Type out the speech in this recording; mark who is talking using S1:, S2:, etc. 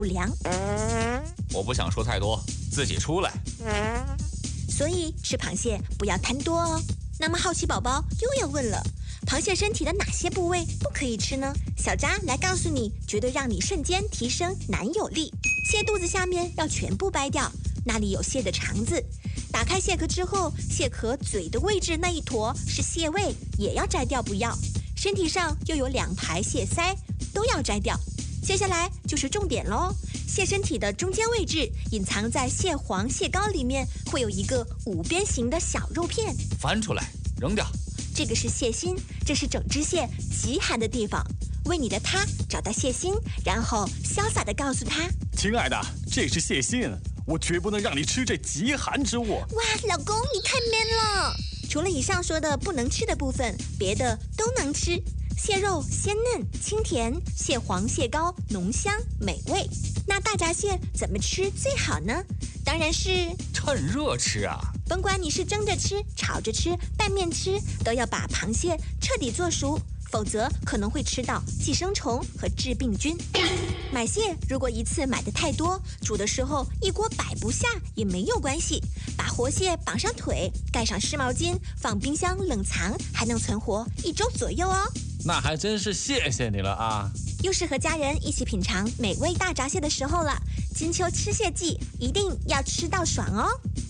S1: 不良。
S2: 我不想说太多，自己出来。
S1: 所以吃螃蟹不要贪多哦。那么好奇宝宝又要问了，螃蟹身体的哪些部位不可以吃呢？小扎来告诉你，绝对让你瞬间提升男友力。蟹肚子下面要全部掰掉，那里有蟹的肠子。打开蟹壳之后，蟹壳嘴的位置那一坨是蟹胃，也要摘掉不要。身体上又有2排蟹鳃，都要摘掉。接下来就是重点咯，蟹身体的中间位置隐藏在蟹黄、蟹膏里面，会有一个5边形的小肉片，
S2: 翻出来扔掉。
S1: 这个是蟹心，这是整只蟹极寒的地方。为你的他找到蟹心，然后潇洒地告诉他：
S3: 亲爱的，这是蟹心，我绝不能让你吃这极寒之物。
S1: 哇，老公你太 man 了！除了以上说的不能吃的部分，别的都能吃。蟹肉鲜嫩清甜，蟹黄蟹膏浓香美味。那大闸蟹怎么吃最好呢？当然是
S2: 趁热吃啊！
S1: 甭管你是蒸着吃、炒着吃、拌面吃，都要把螃蟹彻底做熟，否则可能会吃到寄生虫和致病菌。买蟹如果一次买的太多，煮的时候一锅摆不下也没有关系，把活蟹绑上腿，盖上湿毛巾，放冰箱冷藏，还能存活1周左右哦。
S3: 那还真是谢谢你了啊！
S1: 又是和家人一起品尝美味大闸蟹的时候了。金秋吃蟹季，一定要吃到爽哦！